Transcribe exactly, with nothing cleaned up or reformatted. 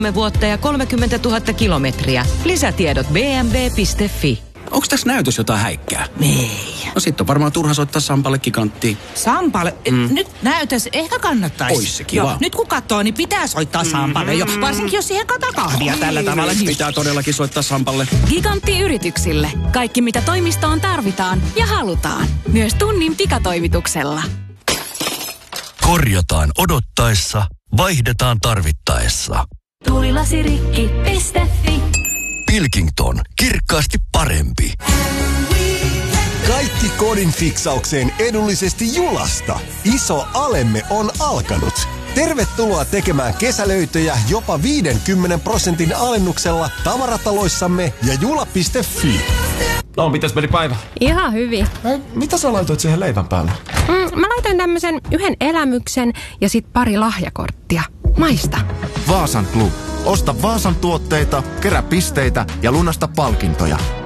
vuotta ja kolmekymmentätuhatta kilometriä. Lisätiedot b m w piste f i. Onks tässä näytös jotain häikkää? Ei. No sit on varmaan turha soittaa Sampalle Giganttiin. Sampalle? Mm. Nyt näytös ehkä kannattaisi. Ois se kiva. Joo, nyt kun katsoo, niin pitää soittaa Sampalle jo. Varsinkin jos siihen kataa kahvia tällä tavalla. Niin... Pitää todellakin soittaa Sampalle. Gigantti yrityksille. Kaikki mitä toimistoon tarvitaan ja halutaan. Myös tunnin pikatoimituksella. Korjataan odottaessa, vaihdetaan tarvittaessa. Tuulilasirikki piste fi. Pilkington. Kirkkaasti parempi. Kaikki kodin fiksaukseen edullisesti Julasta. Iso alemme on alkanut. Tervetuloa tekemään kesälöitöjä jopa viidenkymmenen prosentin alennuksella tavarataloissamme ja jula piste fi. No, mitäs meni päivä? Ihan hyvin. Äh, mitä sä laitoit siihen leivän päälle? Mm, mä laitoin tämmösen yhden elämyksen ja sit pari lahjakorttia. Maista. Vaasan Club. Osta Vaasan tuotteita, kerää pisteitä ja lunasta palkintoja.